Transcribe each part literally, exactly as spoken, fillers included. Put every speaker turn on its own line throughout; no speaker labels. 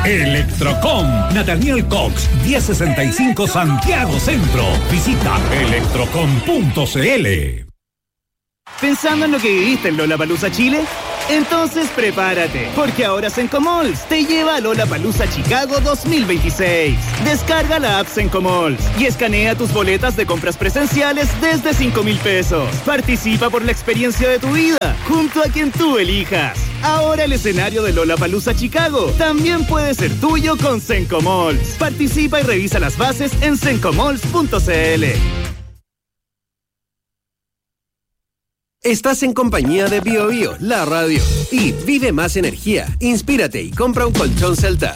Electrocom, Nathaniel Cox, diez sesenta y cinco Santiago Centro. Visita electrocom punto c l.
¿Pensando en lo que viviste en Lollapalooza Chile? Entonces prepárate, porque ahora Sencomalls te lleva a Lollapalooza Chicago dos mil veintiséis. Descarga la app Sencomalls y escanea tus boletas de compras presenciales desde cinco mil pesos. Participa por la experiencia de tu vida, junto a quien tú elijas. Ahora el escenario de Lollapalooza Chicago también puede ser tuyo con Sencomalls. Participa y revisa las bases en sencomalls punto c l.
Estás en compañía de Bio Bio, la radio. Y vive más energía, inspírate y compra un colchón Celta.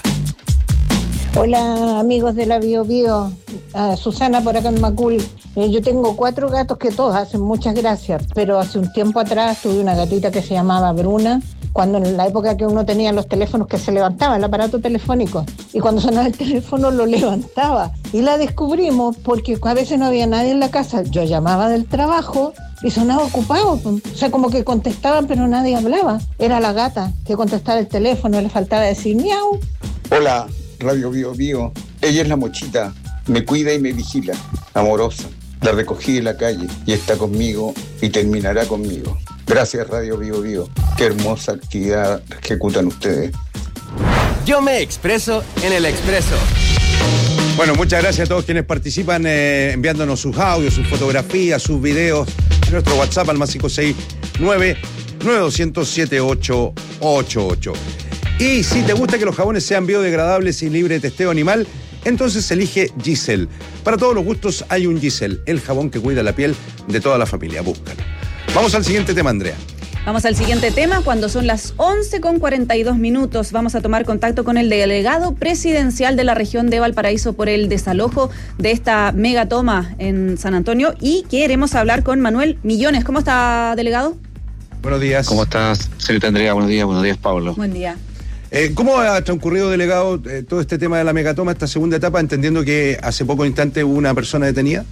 Hola amigos de la Bio Bio, uh, Susana por acá en Macul. Eh, yo tengo cuatro gatos que todos hacen muchas gracias, pero hace un tiempo atrás tuve una gatita que se llamaba Bruna, cuando en la época que uno tenía los teléfonos que se levantaba, el aparato telefónico, y cuando sonaba el teléfono lo levantaba. Y la descubrimos porque a veces no había nadie en la casa. Yo llamaba del trabajo y sonaba ocupado, o sea, como que contestaban pero nadie hablaba. Era la gata que contestaba el teléfono, le faltaba decir miau.
Hola, Radio Bio Bio. Ella es la Mochita, me cuida y me vigila, amorosa. La recogí de la calle y está conmigo y terminará conmigo. Gracias Radio Bio Bio. Qué hermosa actividad ejecutan ustedes.
Yo me expreso en el Expreso.
Bueno, muchas gracias a todos quienes participan eh, enviándonos sus audios, sus fotografías, sus videos en nuestro WhatsApp al más cinco seis nueve, nueve dos cero cero, siete ocho ocho ocho. Y si te gusta que los jabones sean biodegradables y libre de testeo animal, entonces elige Giselle. Para todos los gustos hay un Giselle, el jabón que cuida la piel de toda la familia. Búscalo. Vamos al siguiente tema, Andrea.
Vamos al siguiente tema, cuando son las once con cuarenta y dos minutos. Vamos a tomar contacto con el delegado presidencial de la región de Valparaíso por el desalojo de esta megatoma en San Antonio y queremos hablar con Manuel Millones. ¿Cómo está, delegado?
Buenos días.
¿Cómo estás, señorita Andrea? Buenos días, buenos días, Pablo.
Buen día.
Eh, ¿Cómo ha transcurrido, delegado, eh, todo este tema de la megatoma, esta segunda etapa, entendiendo que hace poco instante hubo una persona detenida?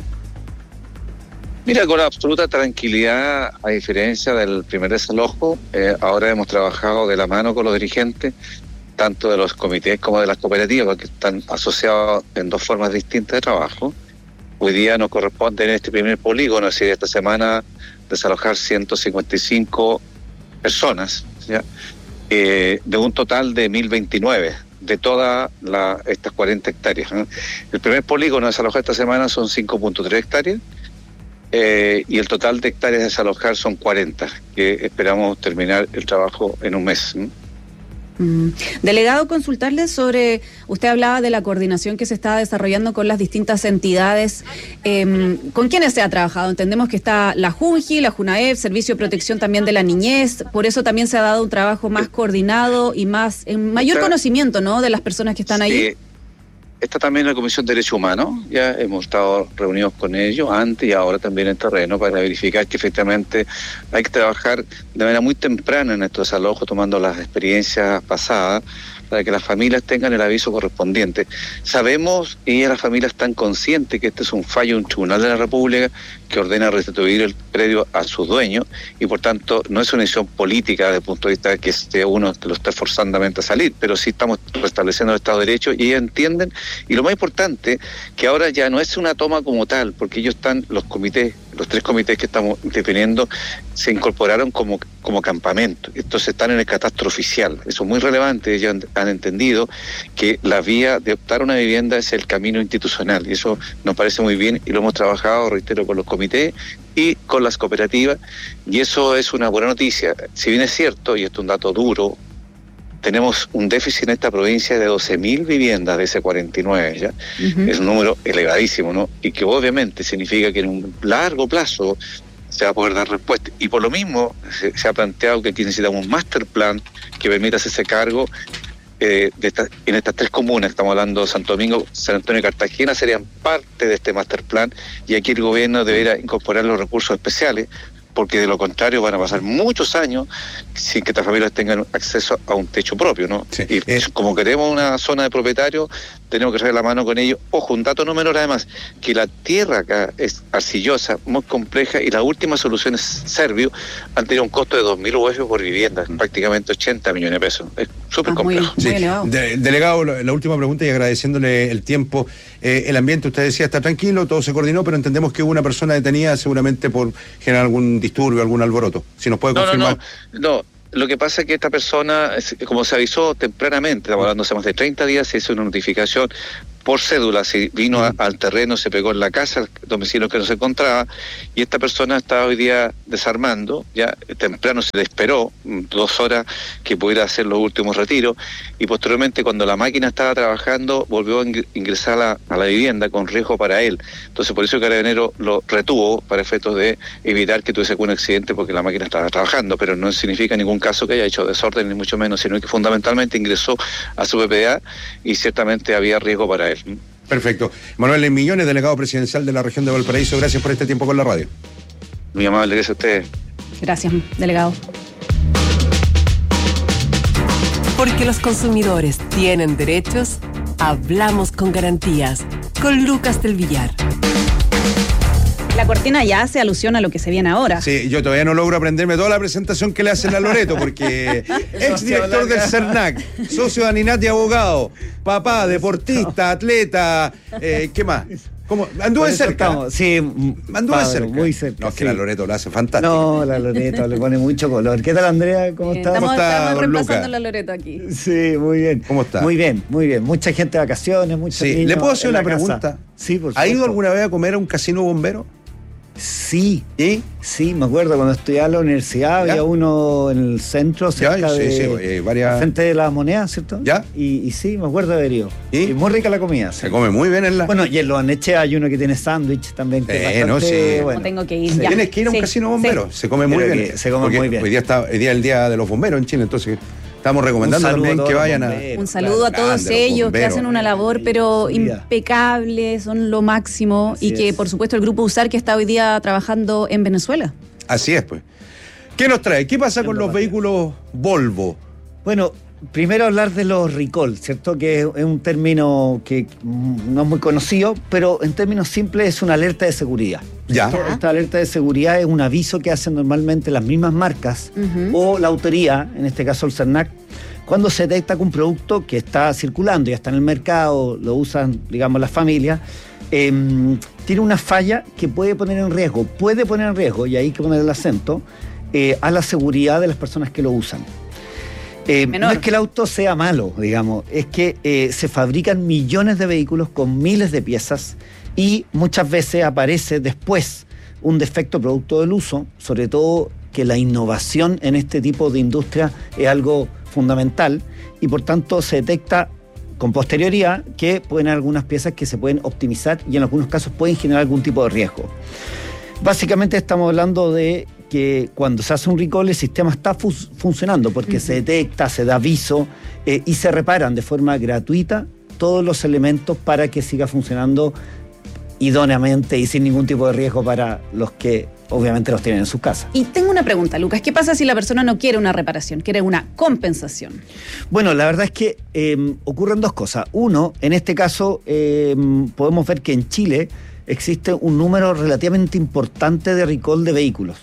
Mira, con absoluta tranquilidad, a diferencia del primer desalojo, eh, ahora hemos trabajado de la mano con los dirigentes, tanto de los comités como de las cooperativas, que están asociados en dos formas distintas de trabajo. Hoy día nos corresponde en este primer polígono, es decir, esta semana, desalojar ciento cincuenta y cinco personas, ¿ya? Eh, de un total de mil veintinueve, de todas la, estas cuarenta hectáreas. ¿eh? El primer polígono desalojado esta semana son cinco punto tres hectáreas, Eh, y el total de hectáreas de desalojar son cuarenta, que esperamos terminar el trabajo en un mes. ¿sí?
Mm. Delegado, consultarle sobre, usted hablaba de la coordinación que se está desarrollando con las distintas entidades. Eh, ¿Con quiénes se ha trabajado? Entendemos que está la JUNGI, la JUNAEP, Servicio de Protección también de la Niñez, por eso también se ha dado un trabajo más coordinado y más en mayor está, conocimiento, ¿no?, de las personas que están
sí.
ahí.
Está también la Comisión de Derechos Humanos, ya hemos estado reunidos con ellos antes y ahora también en terreno para verificar que efectivamente hay que trabajar de manera muy temprana en estos desalojos, tomando las experiencias pasadas, para que las familias tengan el aviso correspondiente. Sabemos y las familias están conscientes que este es un fallo de un tribunal de la República que ordena restituir el predio a sus dueños y por tanto no es una decisión política desde el punto de vista de que este uno lo esté forzandamente a salir, pero sí estamos restableciendo el Estado de Derecho y ellos entienden, y lo más importante, que ahora ya no es una toma como tal, porque ellos están, los comités, los tres comités que estamos definiendo, se incorporaron como, como campamento, entonces están en el catastro oficial, eso es muy relevante, ellos han, han entendido que la vía de optar una vivienda es el camino institucional, y eso nos parece muy bien, y lo hemos trabajado, reitero, con los comités y con las cooperativas, y eso es una buena noticia. Si bien es cierto, y esto es un dato duro, tenemos un déficit en esta provincia de doce mil viviendas de ese cuarenta y nueve, ¿ya? Uh-huh. Es un número elevadísimo, ¿no? Y que obviamente significa que en un largo plazo se va a poder dar respuesta. Y por lo mismo se, se ha planteado que aquí necesitamos un master plan que permita hacerse cargo eh, de esta, en estas tres comunas, estamos hablando de Santo Domingo, San Antonio y Cartagena, serían parte de este master plan, y aquí el gobierno deberá incorporar los recursos especiales, porque de lo contrario van a pasar muchos años sin que estas familias tengan acceso a un techo propio, ¿no? Sí. Y eh. como queremos una zona de propietarios, tenemos que traer la mano con ellos. Ojo, un dato no menor además, que la tierra acá es arcillosa, muy compleja, y las últimas soluciones Servio han tenido un costo de dos mil U F por vivienda, prácticamente ochenta millones de pesos. Es súper
Ah, muy-
complejo.
muy
Sí.
elevado.
De- delegado, la, la última pregunta y agradeciéndole el tiempo. Eh, el ambiente, usted decía, está tranquilo, todo se coordinó, pero entendemos que hubo una persona detenida seguramente por generar algún disturbio, algún alboroto. Si nos puede
No, no,
confirmar.
no, no. Lo que pasa es que esta persona, es- como se avisó tempranamente, estamos hablando hace más de treinta días, se hizo una notificación por cédula, se vino a- al terreno, se pegó en la casa, el domicilio que no se encontraba, y esta persona está hoy día desarmando, ya temprano se le esperó mm, dos horas que pudiera hacer los últimos retiros, y posteriormente cuando la máquina estaba trabajando volvió a ing- ingresar a la, a la vivienda con riesgo para él. Entonces por eso el carabinero lo retuvo para efectos de evitar que tuviese algún accidente porque la máquina estaba trabajando, pero no significa en ningún caso que haya hecho desorden ni mucho menos, sino que fundamentalmente ingresó a su P P A y ciertamente había riesgo para él.
Perfecto. Manuel Millones, delegado presidencial de la región de Valparaíso, gracias por este tiempo con la radio.
Muy amable, gracias a ustedes.
Gracias, delegado.
Porque los consumidores tienen derechos, hablamos con garantías. Con Lucas del Villar.
La cortina ya hace alusión a lo que se viene ahora.
Sí, yo todavía no logro aprenderme toda la presentación que le hacen a Loreto, porque exdirector del CERNAC, socio de Aninat y abogado, papá, deportista, atleta, eh, ¿qué más? ¿Cómo? Anduve
Por eso
cerca.
estamos, sí,
Anduve
Pablo,
cerca.
muy cerca.
No, es que
sí.
la Loreto lo hace fantástico.
No, la Loreto le pone mucho color. ¿Qué tal, Andrea? ¿Cómo
Eh,
estás?
Estamos,
está,
estamos
don
reemplazando
Luca?
la Loreto aquí.
Sí, muy bien.
¿Cómo está?
Muy bien, muy bien. Mucha gente de vacaciones, muchos
Sí,
niños
¿le puedo hacer
en
una
la casa.
pregunta?
Sí, por
¿Ha ido
supuesto.
alguna vez a comer a un casino bombero?
Sí,
¿Y?
sí, me acuerdo cuando estudiaba en la universidad,
¿Ya?
había uno en el centro,
Ya,
cerca
sí,
de,
sí, eh, varias-
al frente de la moneda, ¿cierto?
¿Ya?
Y, y sí, me acuerdo de haber ido.
¿Y?
Y muy rica la comida. sí.
Se come muy bien en la...
Bueno, y en los Aneche hay uno que tiene sándwich también. Que
Eh,
es
no,
bastante
sí.
bueno.
No tengo que ir.
Sí.
Ya.
Tienes que ir a un
Sí,
casino bombero,
sí.
se come muy
Creo
bien.
que se come
Porque
muy bien.
Hoy día, está, hoy día es el día de los bomberos en Chile, entonces estamos recomendando
Un saludo
también
a todos
que
los
vayan a...
bomberos.
Un saludo a
Claro,
todos
grande, los
ellos que
bomberos.
hacen una labor pero
Su vida.
impecable, son lo máximo
Así
y que
es.
por supuesto el grupo USAR que está hoy día trabajando en Venezuela.
Así es, pues. ¿Qué nos trae? ¿Qué pasa con
Lo
los
patria.
vehículos Volvo?
Bueno, primero hablar de los recall, ¿cierto? Que es es un término que mm, no es muy conocido, pero en términos simples es una alerta de seguridad.
Ya.
¿cierto? Esta alerta de seguridad es un aviso que hacen normalmente las mismas marcas
Ujú.
o la autoría, en este caso el CERNAC, cuando se detecta que un producto que está circulando, ya está en el mercado, lo usan, digamos, las familias, eh, tiene una falla que puede poner en riesgo, puede poner en riesgo, y ahí hay que poner el acento, eh, a la seguridad de las personas que lo usan. Eh, no
Menor.
es que el auto sea malo, digamos, es que eh, se fabrican millones de vehículos con miles de piezas y muchas veces aparece después un defecto producto del uso, sobre todo que la innovación en este tipo de industria es algo fundamental y por tanto se detecta con posterioridad que pueden haber algunas piezas que se pueden optimizar y en algunos casos pueden generar algún tipo de riesgo. Básicamente estamos hablando de que cuando se hace un recall el sistema está fu- funcionando porque uh-huh. se detecta, se da aviso eh, y se reparan de forma gratuita todos los elementos para que siga funcionando idóneamente y sin ningún tipo de riesgo para los que obviamente los tienen en sus casas.
Y tengo una pregunta, Lucas, ¿qué pasa si la persona no quiere una reparación, quiere una compensación?
Bueno, la verdad es que eh, ocurren dos cosas. Uno, en este caso eh, podemos ver que en Chile existe un número relativamente importante de recall de vehículos.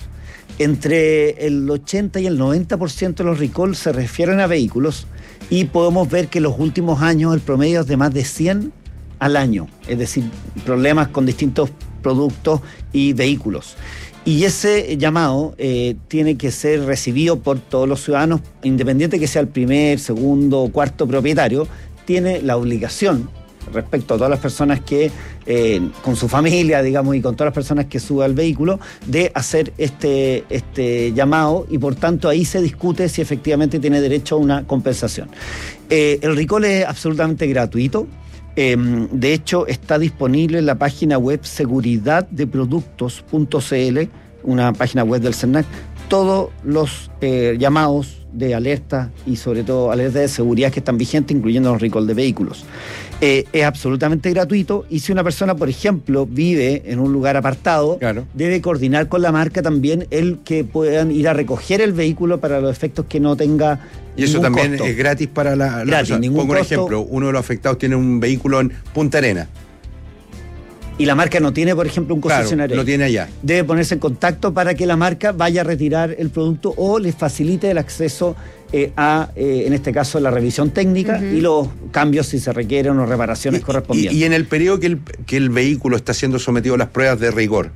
Entre el ochenta y el noventa por ciento de los recalls se refieren a vehículos y podemos ver que en los últimos años el promedio es de más de cien al año, es decir, problemas con distintos productos y vehículos. Y ese llamado eh, tiene que ser recibido por todos los ciudadanos, independiente que sea el primer, segundo o cuarto propietario, tiene la obligación respecto a todas las personas que, eh, con su familia, digamos, y con todas las personas que suban al vehículo, de hacer este, este llamado y por tanto ahí se discute si efectivamente tiene derecho a una compensación. Eh, el recall es absolutamente gratuito. Eh, de hecho, está disponible en la página web seguridad de productos punto c l, una página web del CERNAC, todos los eh, llamados de alertas y sobre todo alertas de seguridad que están vigentes, incluyendo los recall de vehículos. Eh, es absolutamente gratuito y si una persona, por ejemplo, vive en un lugar apartado, claro, debe coordinar con la marca también el que puedan ir a recoger el vehículo para los efectos que no tenga.
Y eso también costo. Es gratis para la, la
gratis,
persona. Pongo un
costo.
ejemplo, uno de los afectados tiene un vehículo en Punta Arenas.
Y la marca no tiene, por ejemplo, un concesionario.
Claro, lo tiene allá.
Debe ponerse en contacto para que la marca vaya a retirar el producto o les facilite el acceso eh, a, eh, en este caso, la revisión técnica uh-huh. y los cambios si se requieren o reparaciones
y,
correspondientes.
Y, y en el periodo que el, que el vehículo está siendo sometido a las pruebas de rigor,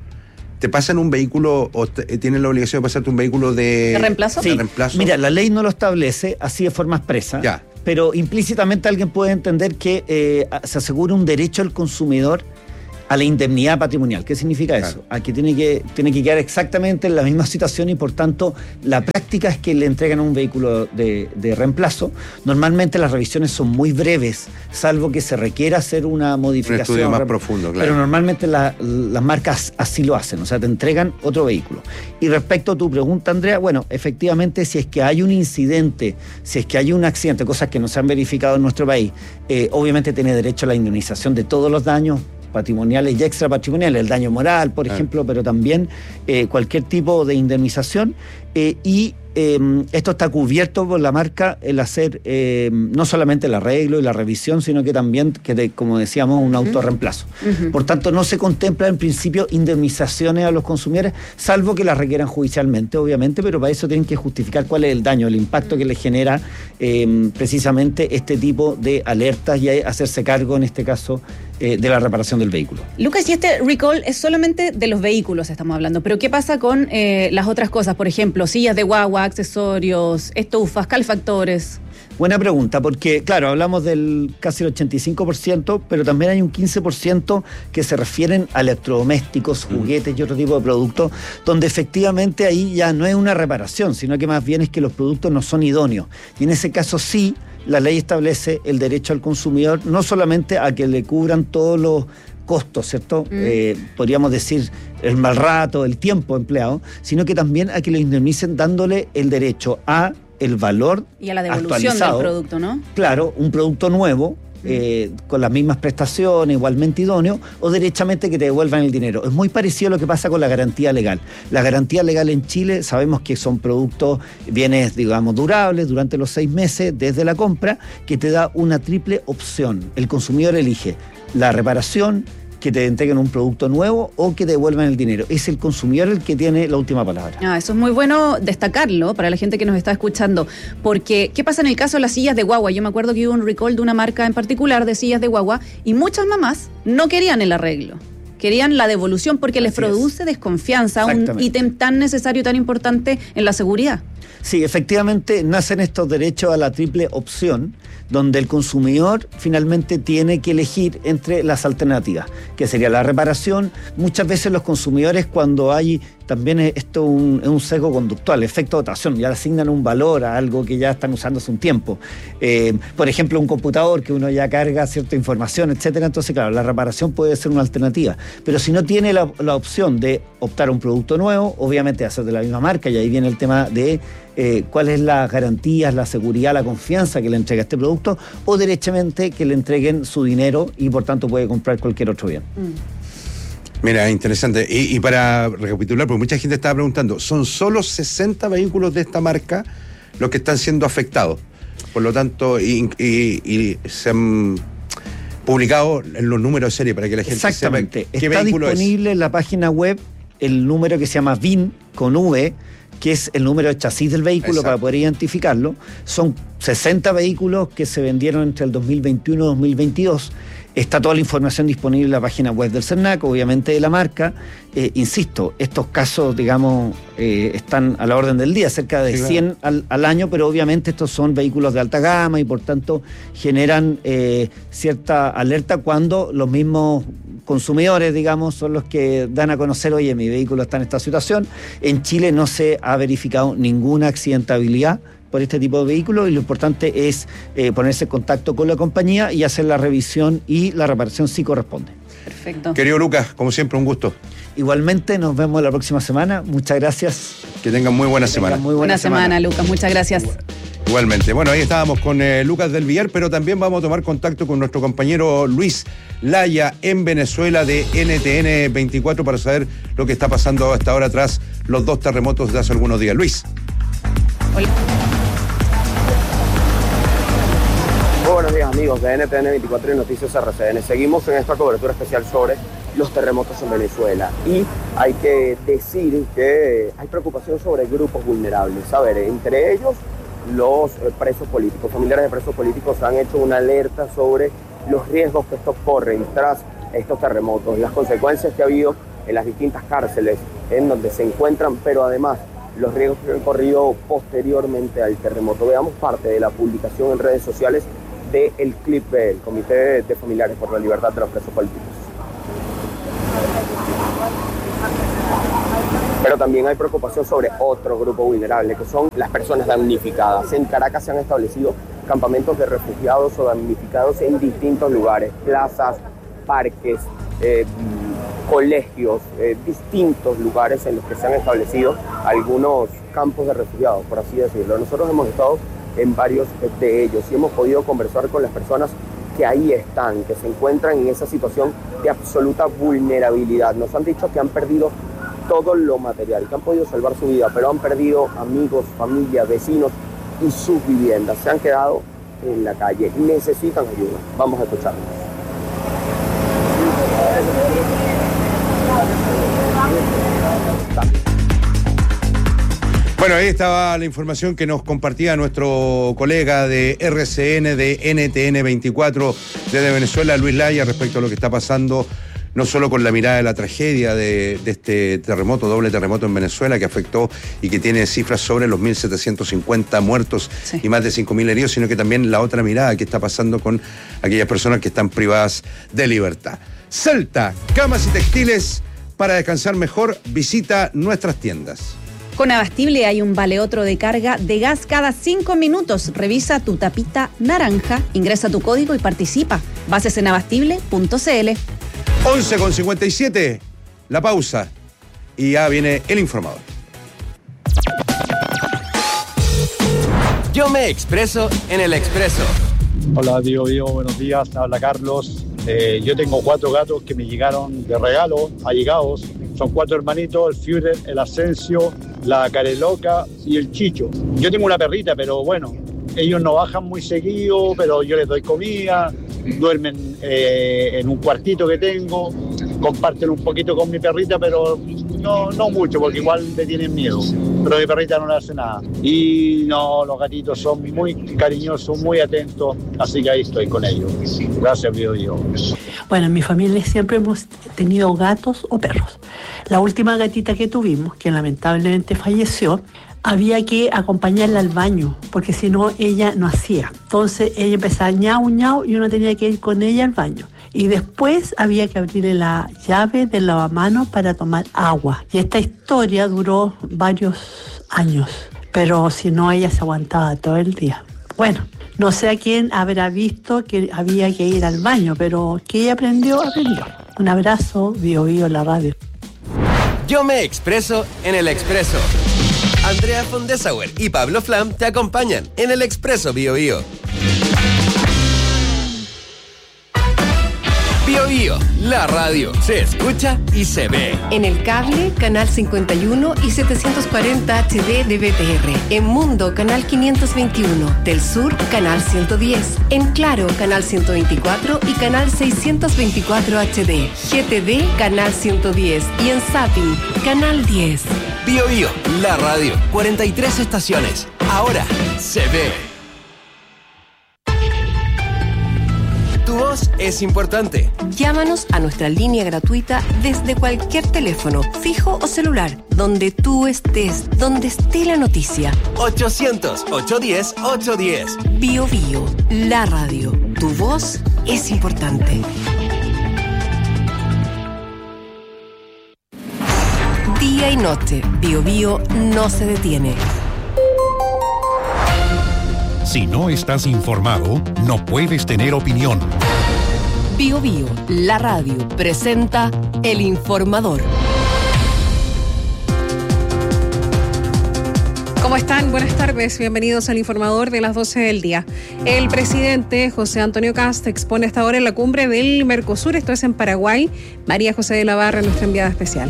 ¿te pasan un vehículo o te, tienen la obligación de pasarte un vehículo de,
¿De reemplazo?
Sí.
de reemplazo?
Mira, la ley no lo establece así de forma expresa,
ya.
pero implícitamente alguien puede entender que eh, se asegura un derecho al consumidor a la indemnidad patrimonial. ¿Qué significa eso? Claro. A que tiene que tiene que quedar exactamente en la misma situación y por tanto la práctica es que le entregan un vehículo de, de reemplazo. Normalmente las revisiones son muy breves, salvo que se requiera hacer una modificación.
Un estudio más profundo, claro.
Pero normalmente la, las marcas así lo hacen, o sea, te entregan otro vehículo. Y respecto a tu pregunta, Andrea, bueno, efectivamente, si es que hay un incidente, si es que hay un accidente, cosas que no se han verificado en nuestro país, eh, obviamente tiene derecho a la indemnización de todos los daños patrimoniales y extrapatrimoniales, el daño moral, por claro. ejemplo, pero también eh, cualquier tipo de indemnización eh, y eh, esto está cubierto por la marca el hacer eh, no solamente el arreglo y la revisión, sino que también, que de, como decíamos, un autorreemplazo. Uh-huh. Por tanto, no se contempla en principio indemnizaciones a los consumidores, salvo que las requieran judicialmente, obviamente, pero para eso tienen que justificar cuál es el daño, el impacto que les genera eh, precisamente este tipo de alertas y hacerse cargo, en este caso, eh, de la reparación del vehículo.
Lucas, y este recall es solamente de los vehículos, estamos hablando, pero ¿qué pasa con eh, las otras cosas? Por ejemplo, sillas de guagua, accesorios, estufas, calefactores.
Buena pregunta, porque claro, hablamos del casi el ochenta y cinco por ciento, pero también hay un quince por ciento que se refieren a electrodomésticos, juguetes y otro tipo de productos, donde efectivamente ahí ya no es una reparación, sino que más bien es que los productos no son idóneos. Y en ese caso sí, la ley establece el derecho al consumidor no solamente a que le cubran todos los costos, ¿cierto? Mm. Eh, podríamos decir el mal rato, el tiempo empleado, sino que también a que le indemnicen dándole el derecho a el valor
y a la devolución del producto, ¿no?
Claro, un producto nuevo, mm. eh, con las mismas prestaciones, igualmente idóneo, o derechamente que te devuelvan el dinero. Es muy parecido a lo que pasa con la garantía legal. La garantía legal en Chile, sabemos que son productos, bienes, digamos, durables durante los seis meses desde la compra, que te da una triple opción. El consumidor elige la reparación, que te entreguen un producto nuevo o que te devuelvan el dinero. Es el consumidor el que tiene la última palabra.
Ah, eso es muy bueno destacarlo para la gente que nos está escuchando, porque ¿qué pasa en el caso de las sillas de guagua? Yo me acuerdo que hubo un recall de una marca en particular de sillas de guagua y muchas mamás no querían el arreglo, querían la devolución porque Así les produce es. desconfianza, un ítem tan necesario, tan importante en la seguridad.
Sí, efectivamente nacen estos derechos a la triple opción, donde el consumidor finalmente tiene que elegir entre las alternativas, que sería la reparación. Muchas veces los consumidores, cuando hay también esto es un, es un sesgo conductual, efecto de dotación, ya le asignan un valor a algo que ya están usando hace un tiempo. Eh, por ejemplo, un computador que uno ya carga cierta información, etcétera. Entonces, claro, la reparación puede ser una alternativa. Pero si no tiene la, la opción de optar a un producto nuevo, obviamente hacer de la misma marca, y ahí viene el tema de eh, cuál es la garantía, la seguridad, la confianza que le entrega este producto, o derechamente que le entreguen su dinero y por tanto puede comprar cualquier otro bien.
Mm.
Mira, interesante. Y, y para recapitular, porque mucha gente estaba preguntando, ¿son solo sesenta vehículos de esta marca los que están siendo afectados? Por lo tanto, y, y, y se han publicado en los números de serie para que la gente
Exactamente.
sepa qué
Está
vehículo
disponible
es.
En la página web el número que se llama V I N con V, que es el número de chasis del vehículo. Exacto. Para poder identificarlo. Son sesenta vehículos que se vendieron entre el dos mil veintiuno y dos mil veintidós. Está toda la información disponible en la página web del CERNAC, obviamente de la marca. Eh, insisto, estos casos, digamos, eh, están a la orden del día, cerca de sí, claro. cien al, al año, pero obviamente estos son vehículos de alta gama y por tanto generan eh, cierta alerta cuando los mismos consumidores, digamos, son los que dan a conocer, oye, mi vehículo está en esta situación. En Chile no se ha verificado ninguna accidentabilidad por este tipo de vehículos y lo importante es eh, ponerse en contacto con la compañía y hacer la revisión y la reparación si corresponde.
Perfecto.
Querido Lucas, como siempre, un gusto.
Igualmente, nos vemos la próxima semana. Muchas gracias.
Que tengan muy buena
que
semana.
Muy
buena,
buena
semana, semana, Lucas. Muchas gracias.
Igualmente. Bueno, ahí estábamos con eh, Lucas del Villar, pero también vamos a tomar contacto con nuestro compañero Luis Laya en Venezuela de N T N veinticuatro para saber lo que está pasando hasta ahora tras los dos terremotos de hace algunos días. Luis.
Hola.
Muy buenos días, amigos de N T N veinticuatro y Noticias R C N. Seguimos en esta cobertura especial sobre los terremotos en Venezuela y hay que decir que hay preocupación sobre grupos vulnerables. A ver, entre ellos los presos políticos, familiares de presos políticos han hecho una alerta sobre los riesgos que estos corren tras estos terremotos, las consecuencias que ha habido en las distintas cárceles en donde se encuentran, pero además los riesgos que han corrido posteriormente al terremoto. Veamos parte de la publicación en redes sociales del C L I P B, el Comité de Familiares por la Libertad de los Presos Políticos. Pero también hay preocupación sobre otro grupo vulnerable, que son las personas damnificadas. En Caracas se han establecido campamentos de refugiados o damnificados en distintos lugares, plazas, parques, eh, colegios, eh, distintos lugares en los que se han establecido algunos campos de refugiados, por así decirlo. Nosotros hemos estado en varios de ellos y hemos podido conversar con las personas que ahí están, que se encuentran en esa situación de absoluta vulnerabilidad. Nos han dicho que han perdido todo lo material, que han podido salvar su vida, pero han perdido amigos, familia, vecinos y sus viviendas. Se han quedado en la calle, necesitan ayuda. Vamos a escucharlos.
Bueno, ahí estaba la información que nos compartía nuestro colega de R C N, de N T N veinticuatro desde Venezuela, Luis Laya, respecto a lo que está pasando, no solo con la mirada de la tragedia de, de este terremoto, doble terremoto en Venezuela, que afectó y que tiene cifras sobre los mil setecientos cincuenta muertos sí. y más de cinco mil heridos, sino que también la otra mirada que está pasando con aquellas personas que están privadas de libertad. Celta, camas y textiles para descansar mejor, visita nuestras tiendas.
Con Abastible hay un vale otro de carga de gas cada cinco minutos. Revisa tu tapita naranja, ingresa tu código y participa. Bases en abastible punto c l.
once con cincuenta y siete, la pausa y ya viene el informador.
Yo me expreso en el Expreso.
Hola, Dio Dio, buenos días, habla Carlos. Eh, yo tengo cuatro gatos que me llegaron de regalo, allegados. Son cuatro hermanitos, el Führer, el Asensio, la Careloca y el Chicho. Yo tengo una perrita, pero bueno, ellos no bajan muy seguido, pero yo les doy comida, duermen eh, en un cuartito que tengo, comparten un poquito con mi perrita, pero no, no mucho, porque igual le tienen miedo. Pero mi perrita no le hace nada. Y no, los gatitos son muy cariñosos, muy atentos, así que ahí estoy con ellos. Gracias, Dio Dio.
Bueno, en mi familia siempre hemos tenido gatos o perros. La última gatita que tuvimos, que lamentablemente falleció, había que acompañarla al baño, porque si no, ella no hacía. Entonces ella empezaba ñau, ñau, y uno tenía que ir con ella al baño. Y después había que abrirle la llave del lavamanos para tomar agua. Y esta historia duró varios años, pero si no, ella se aguantaba todo el día. Bueno, no sé a quién habrá visto que había que ir al baño, pero que ella aprendió, aprendió. Un abrazo, Bio Bio, la radio.
Yo me expreso en el Expreso. Andrea von Dessauer y Pablo Flam te acompañan en el Expreso Bio Bio. Bio Bio, la radio se escucha y se ve.
En el cable, canal cincuenta y uno y setecientos cuarenta H D de B T R. En Mundo, canal quinientos veintiuno. Del Sur, canal ciento diez. En Claro, canal ciento veinticuatro y canal seiscientos veinticuatro H D. G T D, canal ciento diez. Y en Zapping, canal diez.
Bio Bio, la radio, cuarenta y tres estaciones. Ahora se ve. Tu voz es importante.
Llámanos a nuestra línea gratuita desde cualquier teléfono, fijo o celular, donde tú estés, donde esté la noticia.
ochocientos, ochocientos diez, ochocientos diez.
Bio Bio, la radio. Tu voz es importante. Día y noche, Bio Bio no se detiene.
Si no estás informado, no puedes tener opinión.
Bio Bio, la radio, presenta El Informador.
¿Cómo están? Buenas tardes, bienvenidos al Informador de las doce del día. El presidente José Antonio Kast expone hasta ahora en la cumbre del Mercosur, esto es en Paraguay. María José de la Barra, nuestra enviada especial.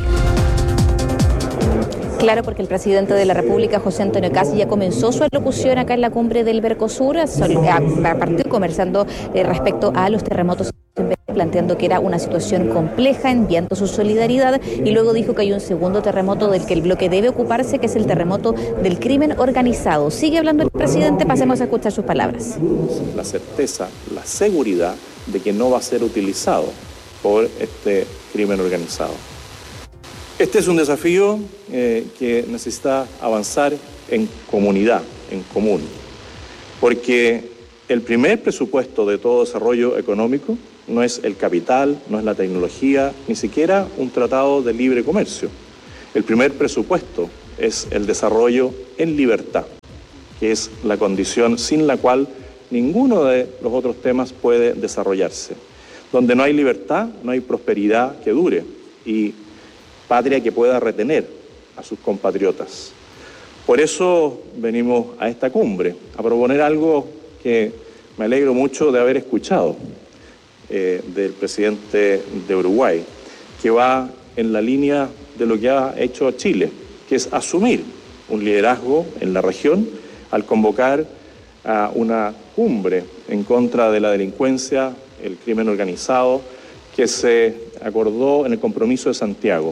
Claro, porque el presidente de la República, José Antonio Kast, ya comenzó su alocución acá en la cumbre del Mercosur, a partir conversando eh, respecto a los terremotos, planteando que era una situación compleja, enviando su solidaridad, y luego dijo que hay un segundo terremoto del que el bloque debe ocuparse, que es el terremoto del crimen organizado. Sigue hablando el presidente, pasemos a escuchar sus palabras.
La certeza, la seguridad de que no va a ser utilizado por este crimen organizado. Este es un desafío eh, que necesita avanzar en comunidad, en común, porque el primer presupuesto de todo desarrollo económico no es el capital, no es la tecnología, ni siquiera un tratado de libre comercio. El primer presupuesto es el desarrollo en libertad, que es la condición sin la cual ninguno de los otros temas puede desarrollarse. Donde no hay libertad, no hay prosperidad que dure y patria que pueda retener a sus compatriotas. Por eso venimos a esta cumbre, a proponer algo que me alegro mucho de haber escuchado eh, del presidente de Uruguay, que va en la línea de lo que ha hecho Chile, que es asumir un liderazgo en la región al convocar a una cumbre en contra de la delincuencia, el crimen organizado, que se acordó en el compromiso de Santiago.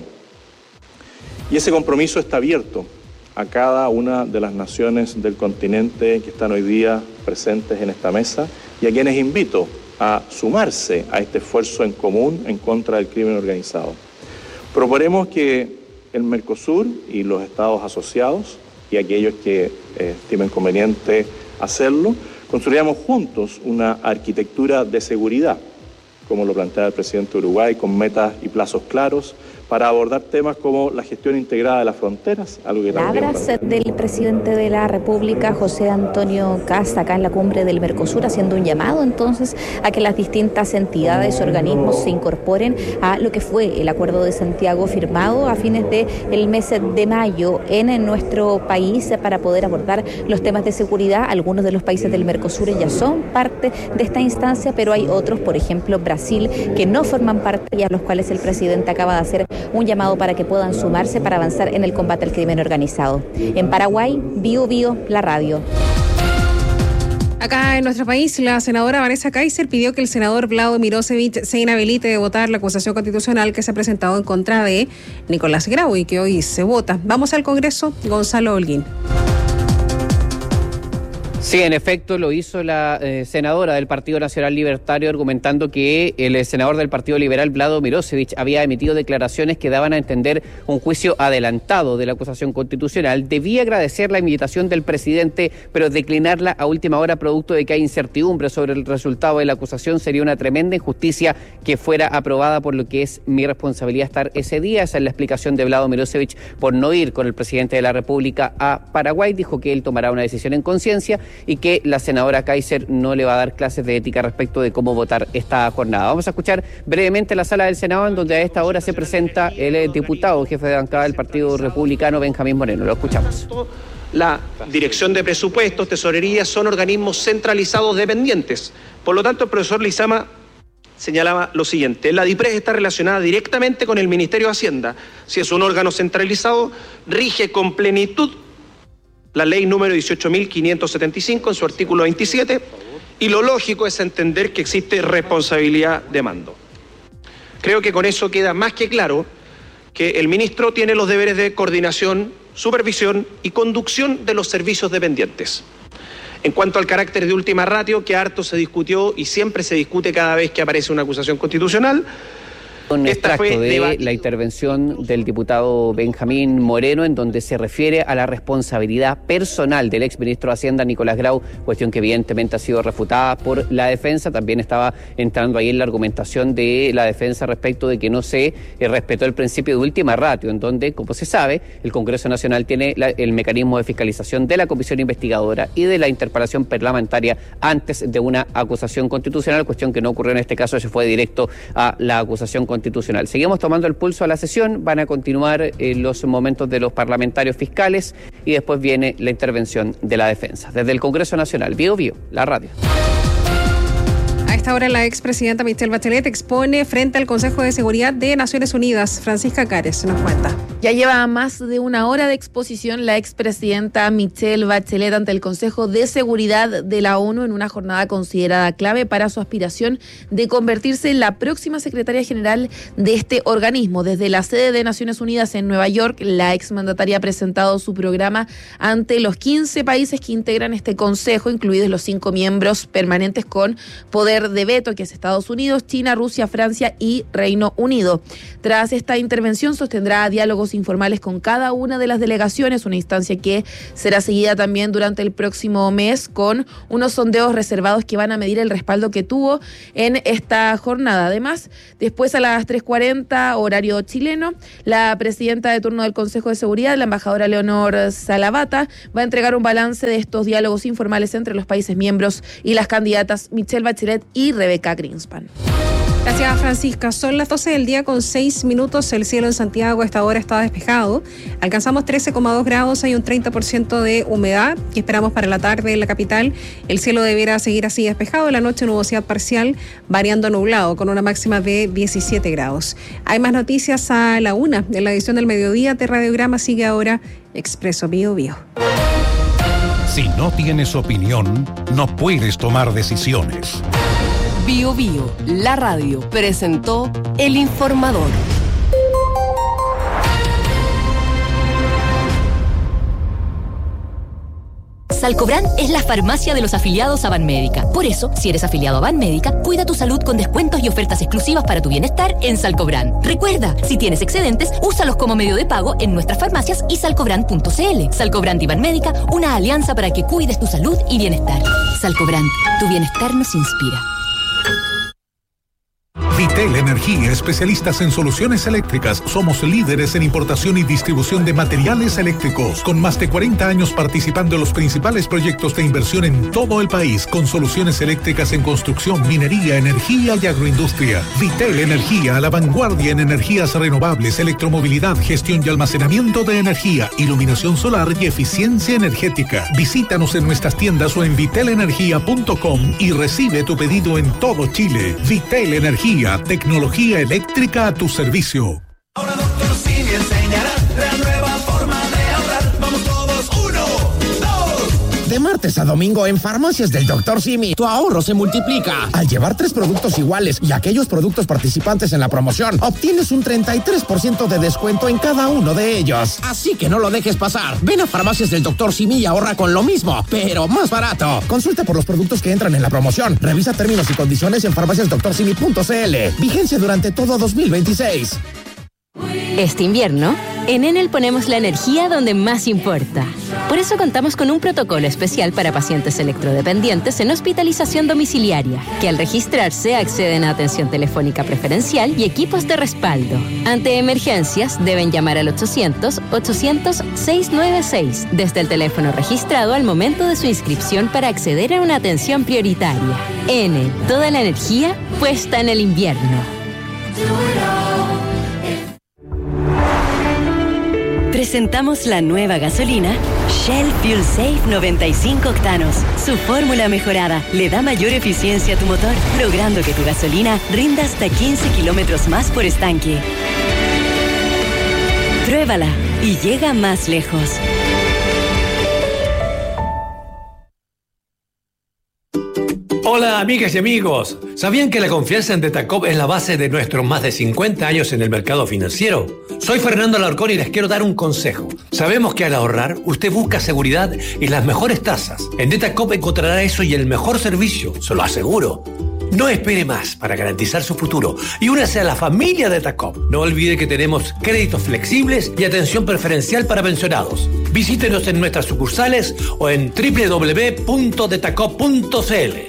Y ese compromiso está abierto a cada una de las naciones del continente que están hoy día presentes en esta mesa y a quienes invito a sumarse a este esfuerzo en común en contra del crimen organizado. Proponemos que el Mercosur y los estados asociados y aquellos que eh, estimen conveniente hacerlo, construyamos juntos una arquitectura de seguridad, como lo plantea el presidente de Uruguay, con metas y plazos claros, para abordar temas como la gestión integrada de las fronteras, algo que también...
Palabras del presidente de la República, José Antonio Kast, acá en la cumbre del Mercosur, haciendo un llamado entonces a que las distintas entidades, organismos se incorporen a lo que fue el Acuerdo de Santiago firmado a fines del mes de mayo en nuestro país para poder abordar los temas de seguridad. Algunos de los países del Mercosur ya son parte de esta instancia, pero hay otros, por ejemplo Brasil, que no forman parte y a los cuales el presidente acaba de hacer un llamado para que puedan sumarse para avanzar en el combate al crimen organizado. En Paraguay, Bio Bio, la radio.
Acá en nuestro país, la senadora Vanessa Kaiser pidió que el senador Vlado Mirosevic se inhabilite de votar la acusación constitucional que se ha presentado en contra de Nicolás Grau y que hoy se vota. Vamos al Congreso, Gonzalo Holguín.
Sí, en efecto lo hizo la eh, senadora del Partido Nacional Libertario, argumentando que el senador del Partido Liberal, Vlado Mirosevic, había emitido declaraciones que daban a entender un juicio adelantado de la acusación constitucional. Debía agradecer la invitación del presidente, pero declinarla a última hora producto de que hay incertidumbre sobre el resultado de la acusación sería una tremenda injusticia que fuera aprobada, por lo que es mi responsabilidad estar ese día. Esa es la explicación de Vlado Mirosevic por no ir con el presidente de la República a Paraguay. Dijo que él tomará una decisión en conciencia y que la senadora Kaiser no le va a dar clases de ética respecto de cómo votar esta jornada. Vamos a escuchar brevemente la sala del Senado, en donde a esta hora se presenta el diputado, jefe de bancada del Partido Republicano, Benjamín Moreno. Lo escuchamos.
La Dirección de Presupuestos, Tesorería, son organismos centralizados dependientes. Por lo tanto, el profesor Lizama señalaba lo siguiente: la DIPRES está relacionada directamente con el Ministerio de Hacienda. Si es un órgano centralizado, rige con plenitud la ley número dieciocho mil quinientos setenta y cinco en su artículo veintisiete, y lo lógico es entender que existe responsabilidad de mando. Creo que con eso queda más que claro que el ministro tiene los deberes de coordinación, supervisión y conducción de los servicios dependientes. En cuanto al carácter de última ratio, que harto se discutió y siempre se discute cada vez que aparece una acusación constitucional,
Un extracto de la intervención del diputado Benjamín Moreno, en donde se refiere a la responsabilidad personal del exministro de Hacienda, Nicolás Grau, cuestión que evidentemente ha sido refutada por la defensa. También estaba entrando ahí en la argumentación de la defensa respecto de que no se eh, respetó el principio de última ratio, en donde, como se sabe, el Congreso Nacional tiene la, el mecanismo de fiscalización de la comisión investigadora y de la interpelación parlamentaria antes de una acusación constitucional, cuestión que no ocurrió en este caso, se fue directo a la acusación constitucional. Constitucional. Seguimos tomando el pulso a la sesión, van a continuar eh, los momentos de los parlamentarios fiscales y después viene la intervención de la defensa. Desde el Congreso Nacional, Bio Bio, la radio.
A esta hora la expresidenta Michelle Bachelet expone frente al Consejo de Seguridad de Naciones Unidas. Francisca Cares nos cuenta.
Ya lleva más de una hora de exposición la expresidenta Michelle Bachelet ante el Consejo de Seguridad de la ONU en una jornada considerada clave para su aspiración de convertirse en la próxima secretaria general de este organismo. Desde la sede de Naciones Unidas en Nueva York, la exmandataria ha presentado su programa ante los quince países que integran este consejo, incluidos los cinco miembros permanentes con poder de veto, que es Estados Unidos, China, Rusia, Francia y Reino Unido. Tras esta intervención sostendrá diálogos informales con cada una de las delegaciones, una instancia que será seguida también durante el próximo mes con unos sondeos reservados que van a medir el respaldo que tuvo en esta jornada. Además, después a las tres cuarenta, horario chileno, la presidenta de turno del Consejo de Seguridad, la embajadora Leonor Salavata, va a entregar un balance de estos diálogos informales entre los países miembros y las candidatas Michelle Bachelet y Rebeca Greenspan.
Gracias, Francisca. Son las doce del día con seis minutos. El cielo en Santiago a esta hora está despejado. Alcanzamos trece coma dos grados, hay un treinta por ciento de humedad que esperamos para la tarde en la capital. El cielo deberá seguir así despejado. La noche nubosidad parcial, variando nublado, con una máxima de diecisiete grados. Hay más noticias a la una. En la edición del mediodía de Radiograma sigue ahora Expreso Bio Bio.
Si no tienes opinión, no puedes tomar decisiones.
Bio Bio, la radio, presentó El Informador.
Salcobran es la farmacia de los afiliados a Banmédica. Por eso, si eres afiliado a Banmédica, cuida tu salud con descuentos y ofertas exclusivas para tu bienestar en Salcobran. Recuerda, si tienes excedentes, úsalos como medio de pago en nuestras farmacias y salcobran punto cl. Salcobran y Banmédica, una alianza para que cuides tu salud y bienestar. Salcobran, tu bienestar nos inspira.
Vitel Energía, especialistas en soluciones eléctricas. Somos líderes en importación y distribución de materiales eléctricos, con más de cuarenta años participando en los principales proyectos de inversión en todo el país, con soluciones eléctricas en construcción, minería, energía y agroindustria. Vitel Energía, a la vanguardia en energías renovables, electromovilidad, gestión y almacenamiento de energía, iluminación solar y eficiencia energética. Visítanos en nuestras tiendas o en vitel energía punto com y recibe tu pedido en todo Chile. Vitel Energía, tecnología eléctrica a tu servicio.
Ahora doctor Simi enseñará la nueva forma de ahorrar. Vamos todos, uno, dos.
De martes a domingo en Farmacias del doctor Simi, tu ahorro se multiplica. Al llevar tres productos iguales y aquellos productos participantes en la promoción, obtienes un treinta y tres por ciento de descuento en cada uno de ellos. Así que no lo dejes pasar. Ven a Farmacias del doctor Simi y ahorra con lo mismo, pero más barato. Consulta por los productos que entran en la promoción. Revisa términos y condiciones en farmacias doctor simi punto cl. Vigencia durante todo dos mil veintiséis.
Este invierno, en Enel ponemos la energía donde más importa. Por eso contamos con un protocolo especial para pacientes electrodependientes en hospitalización domiciliaria, que al registrarse acceden a atención telefónica preferencial y equipos de respaldo. Ante emergencias, deben llamar al ochocientos, ochocientos, seiscientos noventa y seis desde el teléfono registrado al momento de su inscripción para acceder a una atención prioritaria. Enel, toda la energía puesta en el invierno. Presentamos la nueva gasolina Shell Fuel Safe noventa y cinco octanos. Su fórmula mejorada le da mayor eficiencia a tu motor, logrando que tu gasolina rinda hasta quince kilómetros más por estanque. Pruébala y llega más lejos.
Hola amigas y amigos, ¿sabían que la confianza en Detacop es la base de nuestros más de cincuenta años en el mercado financiero? Soy Fernando Alarcón y les quiero dar un consejo. Sabemos que al ahorrar, usted busca seguridad y las mejores tasas. En Detacop encontrará eso y el mejor servicio, se lo aseguro. No espere más para garantizar su futuro y únase a la familia de Tacop. No olvide que tenemos créditos flexibles y atención preferencial para pensionados. Visítenos en nuestras sucursales o en doble u doble u doble u punto detacop punto c l.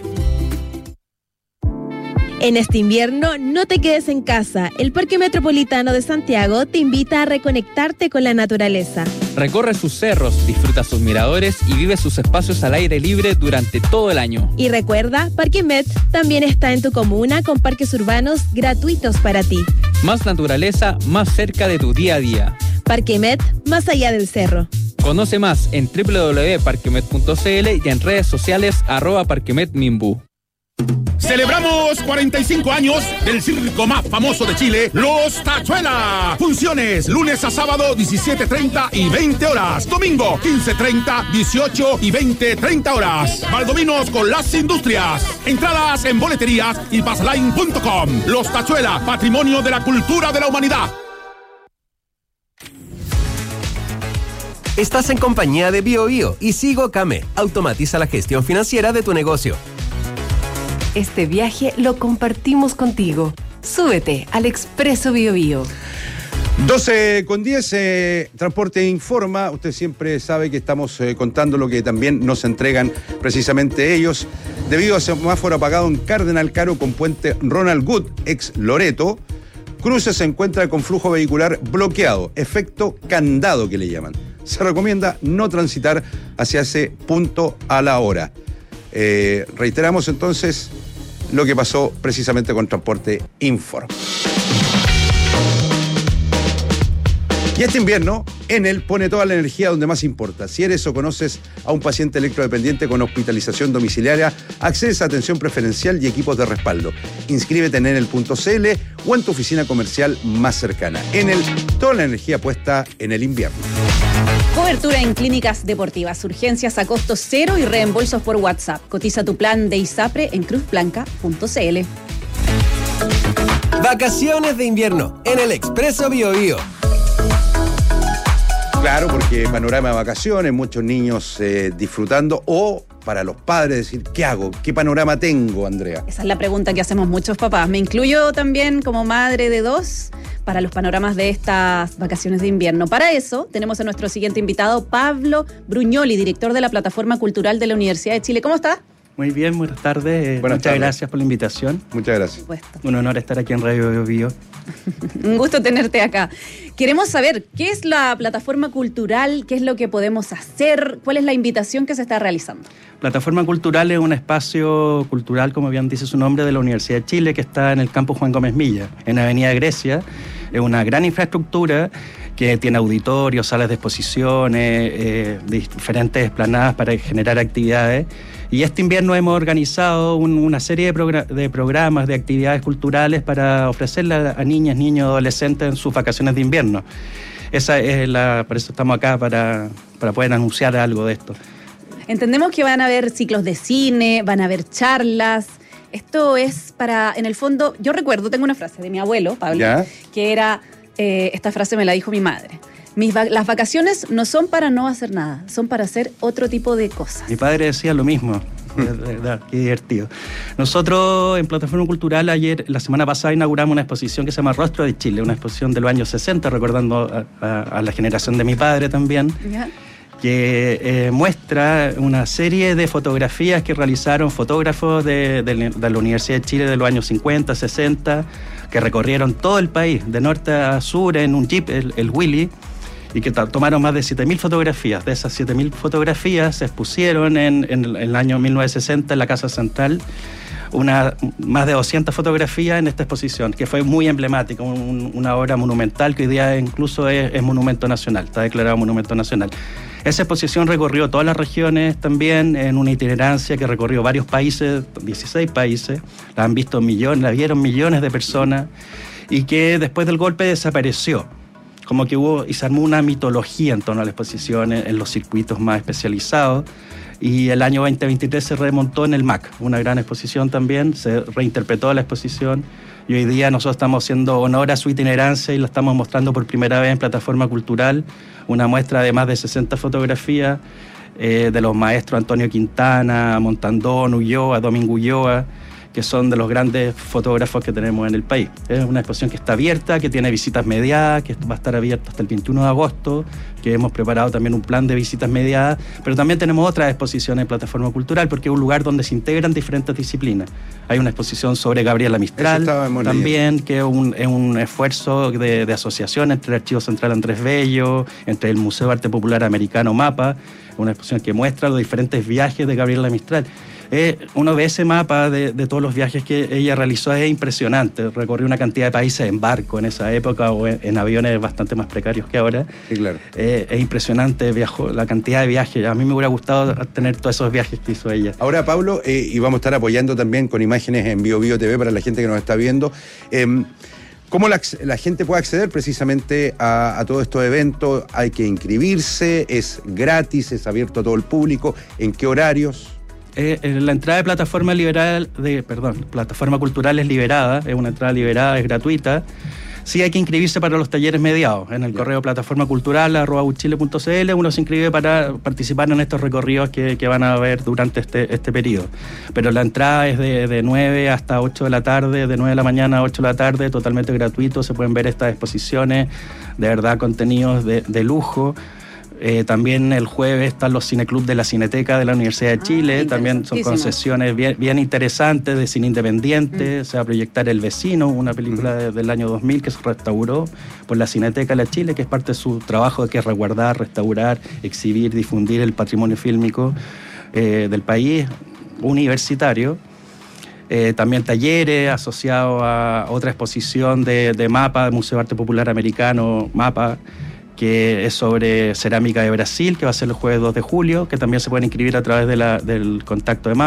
En este invierno, no te quedes en casa. El Parque Metropolitano de Santiago te invita a reconectarte con la naturaleza.
Recorre sus cerros, disfruta sus miradores y vive sus espacios al aire libre durante todo el año.
Y recuerda, Parque Met también está en tu comuna con parques urbanos gratuitos para ti.
Más naturaleza, más cerca de tu día a día.
Parque Met, más allá del cerro.
Conoce más en doble u doble u doble u punto parquemet punto c l y en redes sociales arroba parquemetmimbu.
Celebramos cuarenta y cinco años del circo más famoso de Chile, Los Tachuela. Funciones lunes a sábado diecisiete treinta y veinte horas. Domingo quince treinta, dieciocho y veinte treinta horas. Valdominos con las industrias. Entradas en boleterías y passline punto com. Los Tachuela, patrimonio de la cultura de la humanidad.
Estás en compañía de BioBio y Sigo Came. Automatiza la gestión financiera de tu negocio.
Este viaje lo compartimos contigo. Súbete al Expreso BioBio.
doce con diez, eh, Transporte Informa. Usted siempre sabe que estamos eh, contando lo que también nos entregan precisamente ellos. Debido a semáforo apagado en Cardenal Caro con puente Ronald Good, ex Loreto, Cruces se encuentra con flujo vehicular bloqueado, efecto candado que le llaman. Se recomienda no transitar hacia ese punto a la hora. Eh, reiteramos entonces lo que pasó precisamente con Transporte Informa. Y este invierno, Enel pone toda la energía donde más importa. Si eres o conoces a un paciente electrodependiente con hospitalización domiciliaria, accedes a atención preferencial y equipos de respaldo. Inscríbete en enel punto c l o en tu oficina comercial más cercana. Enel, toda la energía puesta en el invierno.
Cobertura en clínicas deportivas, urgencias a costo cero y reembolsos por WhatsApp. Cotiza tu plan de ISAPRE en cruz blanca punto c l.
Vacaciones de invierno en el Expreso BioBio.
Claro, porque panorama de vacaciones, muchos niños eh, disfrutando, o para los padres decir, ¿qué hago? ¿Qué panorama tengo, Andrea?
Esa es la pregunta que hacemos muchos papás. Me incluyo también como madre de dos para los panoramas de estas vacaciones de invierno. Para eso tenemos a nuestro siguiente invitado, Pablo Bruñoli, director de la Plataforma Cultural de la Universidad de Chile. ¿Cómo está?
Muy bien, buenas tardes.
Buenas
Muchas
tardes.
gracias por la invitación.
Muchas gracias.
Un honor estar aquí en Radio Bio Bio.
Un gusto tenerte acá. Queremos saber qué es la Plataforma Cultural, qué es lo que podemos hacer, cuál es la invitación que se está realizando.
Plataforma Cultural es un espacio cultural, como bien dice su nombre, de la Universidad de Chile, que está en el campus Juan Gómez Milla, en Avenida Grecia. Es una gran infraestructura que tiene auditorios, salas de exposiciones, eh, diferentes esplanadas para generar actividades. Y este invierno hemos organizado un, una serie de, progr- de programas, de actividades culturales para ofrecerle a, a niñas, niños, adolescentes en sus vacaciones de invierno. Esa es la, por eso estamos acá, para, para poder anunciar algo de esto.
Entendemos que van a haber ciclos de cine, van a haber charlas. Esto es para, en el fondo, yo recuerdo, tengo una frase de mi abuelo, Pablo,
¿Ya?
que era, eh, esta frase me la dijo mi madre. Mis va- las vacaciones no son para no hacer nada, son para hacer otro tipo de cosas.
Mi padre decía lo mismo. De verdad, qué divertido. Nosotros en Plataforma Cultural ayer, la semana pasada, inauguramos una exposición que se llama Rostro de Chile, una exposición de los años sesenta, recordando a, a, a la generación de mi padre también,
¿Ya?
que eh, muestra una serie de fotografías que realizaron fotógrafos de, de, de la Universidad de Chile de los años cincuenta, sesenta, que recorrieron todo el país, de norte a sur, en un jeep, el, el Willy, y que t- tomaron más de siete mil fotografías. De esas siete mil fotografías se expusieron en, en, el, en el año mil novecientos sesenta en la Casa Central, una, más de doscientas fotografías en esta exposición, que fue muy emblemática, un, una obra monumental que hoy día incluso es, es monumento nacional, está declarado monumento nacional. Esa exposición recorrió todas las regiones también, en una itinerancia que recorrió varios países, dieciséis países, la han visto millones, la vieron millones de personas, y que después del golpe desapareció. Como que hubo y se armó una mitología en torno a la exposición en, en los circuitos más especializados, y el año veinte veintitrés se remontó en el M A C, una gran exposición también, se reinterpretó la exposición, y hoy día nosotros estamos haciendo honor a su itinerancia y la estamos mostrando por primera vez en Plataforma Cultural, una muestra de más de sesenta fotografías eh, de los maestros Antonio Quintana, Montandón, Ulloa, Domingo Ulloa, que son de los grandes fotógrafos que tenemos en el país. Es una exposición que está abierta, que tiene visitas mediadas, que va a estar abierta hasta el veintiuno de agosto, que hemos preparado también un plan de visitas mediadas, pero también tenemos otras exposiciones en Plataforma Cultural, porque es un lugar donde se integran diferentes disciplinas. Hay una exposición sobre Gabriela Mistral, también, que es un, es un esfuerzo de, de asociación entre el Archivo Central Andrés Bello, entre el Museo de Arte Popular Americano MAPA, una exposición que muestra los diferentes viajes de Gabriela Mistral. Eh, uno ve ese mapa de, de todos los viajes que ella realizó, es impresionante. Recorrió una cantidad de países en barco en esa época o en, en aviones bastante más precarios que ahora.
Sí, claro.
Eh, es impresionante, viajó, la cantidad de viajes. A mí me hubiera gustado tener todos esos viajes que hizo ella.
Ahora, Pablo, eh, y vamos a estar apoyando también con imágenes en Bio Bio T V para la gente que nos está viendo. Eh, ¿Cómo la, la gente puede acceder precisamente a, a todos estos eventos? ¿Hay que inscribirse? ¿Es gratis? ¿Es abierto a todo el público? ¿En qué horarios?
Eh, la entrada de plataforma liberal, de, perdón, plataforma cultural es liberada, es una entrada liberada, es gratuita. Sí hay que inscribirse para los talleres mediados. En el yeah. correo plataformacultural arroba uchile punto cl uno se inscribe para participar en estos recorridos que, que van a haber durante este, este periodo. Pero la entrada es de, de nueve hasta ocho de la tarde, de nueve de la mañana a ocho de la tarde, totalmente gratuito. Se pueden ver estas exposiciones, de verdad, contenidos de, de lujo. Eh, también el jueves están los cineclubs de la Cineteca de la Universidad de Chile, ah, también son concesiones bien, bien interesantes de cine independiente. Mm. Se va a proyectar El Vecino, una película de, del año dos mil que se restauró por la Cineteca de la Chile, que es parte de su trabajo, que es resguardar, restaurar, exhibir, difundir el patrimonio fílmico eh, del país universitario. Eh, también talleres asociados a otra exposición de, de MAPA, del Museo de Arte Popular Americano, MAPA, que es sobre cerámica de Brasil, que va a ser el jueves dos de julio, que también se pueden inscribir a través de la, del contacto de MAPA.